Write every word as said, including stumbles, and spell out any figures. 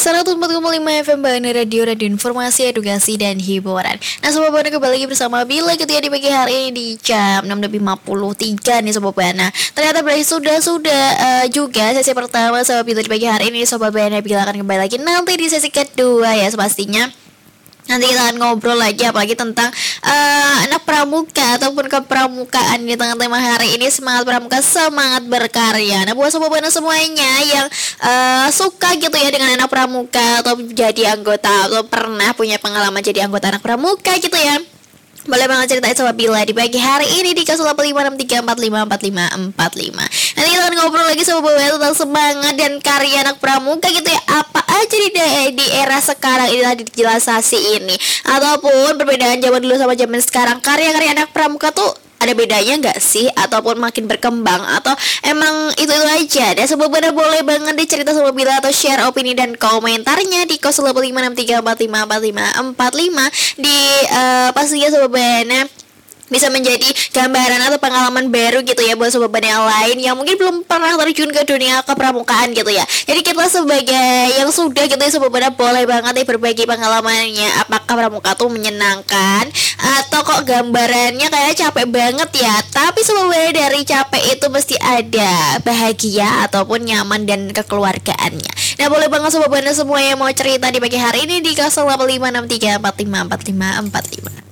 seratus empat koma lima F M Bana Radio, Radio Informasi, Edukasi, dan Hiburan. Nah Sobat Bana, kembali lagi bersama Bila ketika di pagi hari ini di jam enam lebih lima puluh tiga nih Sobat Bana. Ternyata berarti sudah-sudah uh, juga sesi pertama Sobat Bila di pagi hari ini. Sobat Bana, Bila akan kembali lagi nanti di sesi kedua ya pastinya. Nanti kita akan ngobrol lagi apalagi tentang uh, anak pramuka ataupun kepramukaan di tengah tema hari ini, semangat pramuka, semangat berkarya. Nah buat sobat Bana semuanya yang uh, suka gitu ya dengan anak pramuka atau jadi anggota atau pernah punya pengalaman jadi anggota anak pramuka gitu ya, boleh banget ceritain sama Bila di pagi hari ini di nol delapan lima enam tiga empat lima empat lima empat lima. Nanti kita akan ngobrol lagi sama Bila tentang semangat dan karya anak pramuka gitu ya. Apa aja di, di era sekarang ini tadi dijelasin ini, ataupun perbedaan zaman dulu sama zaman sekarang. Karya-karya anak pramuka tuh ada bedanya nggak sih, ataupun makin berkembang, atau emang itu-itu aja? Dan Sobat Bana boleh banget dicerita sama Bila atau share opini dan komentarnya di nol delapan lima enam tiga empat lima empat lima empat lima di uh, pastinya Sobat Bana bisa menjadi gambaran atau pengalaman baru gitu ya buat Sobat Bana yang lain yang mungkin belum pernah terjun ke dunia kepramukaan gitu ya. Jadi kita sebagai yang sudah gitu ya Sobat Bana boleh banget nih berbagi pengalamannya. Apakah pramuka tuh menyenangkan atau kok gambarannya kayak capek banget ya. Tapi Sobat Bana, dari capek itu mesti ada bahagia ataupun nyaman dan kekeluargaannya. Nah boleh banget Sobat Bana semua yang mau cerita di pagi hari ini di nol delapan lima enam tiga empat lima empat lima empat lima.